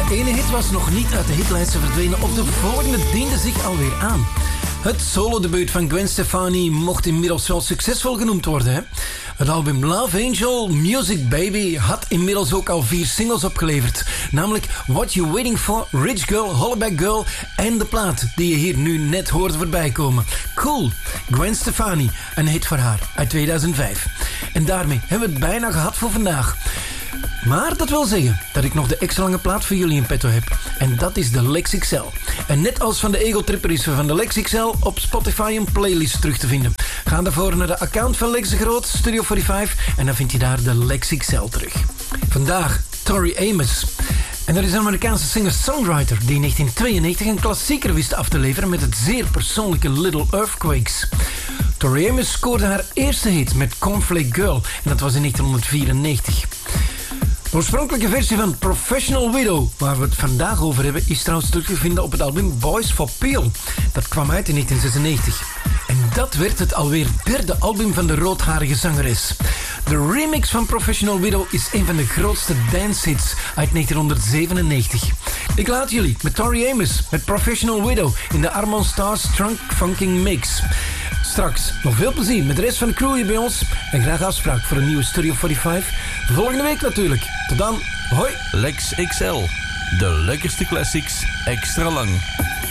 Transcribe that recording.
ene hit was nog niet uit de hitlijsten verdwenen of de volgende diende zich alweer aan. Het solodebuut van Gwen Stefani mocht inmiddels wel succesvol genoemd worden. Hè? Het album Love Angel, Music Baby had inmiddels ook al 4 singles opgeleverd. Namelijk What You Waiting For, Rich Girl, Hollaback Girl en de plaat die je hier nu net hoorde voorbij komen. Cool, Gwen Stefani, een hit voor haar uit 2005. En daarmee hebben we het bijna gehad voor vandaag. Maar dat wil zeggen dat ik nog de extra lange plaat voor jullie in petto heb. En dat is de Lex XL. En net als van de Ego Tripper is er van de Lex XL op Spotify een playlist terug te vinden. Ga daarvoor naar de account van Lex de Groot, Studio 45, en dan vind je daar de Lex XL terug. Vandaag Tori Amos. En dat is een Amerikaanse singer-songwriter die in 1992 een klassieker wist af te leveren met het zeer persoonlijke Little Earthquakes. Tori Amos scoorde haar eerste hit met Cornflake Girl en dat was in 1994. De oorspronkelijke versie van Professional Widow, waar we het vandaag over hebben, is trouwens terug te vinden op het album Boys for Peel. Dat kwam uit in 1996. En dat werd het alweer 3e album van de roodharige zangeres. De remix van Professional Widow is een van de grootste dancehits uit 1997. Ik laat jullie met Tori Amos, met Professional Widow in de Armand Starr's Trunk Funking Mix. Straks nog veel plezier met de rest van de crew hier bij ons. En graag afspraak voor een nieuwe Studio 45. Volgende week natuurlijk. Tot dan. Hoi. Lex XL. De lekkerste classics extra lang.